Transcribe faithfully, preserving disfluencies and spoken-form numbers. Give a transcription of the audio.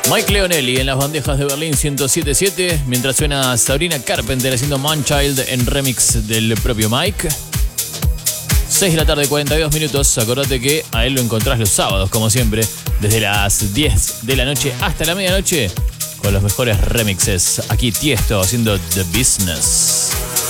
Mike Leonelli en las bandejas de Berlín ciento siete punto siete, mientras suena Sabrina Carpenter haciendo Manchild en remix del propio Mike. seis de la tarde, cuarenta y dos minutos. Acordate que a él lo encontrás los sábados, como siempre, desde las diez de la noche hasta la medianoche, con los mejores remixes. Aquí Tiesto haciendo The Business.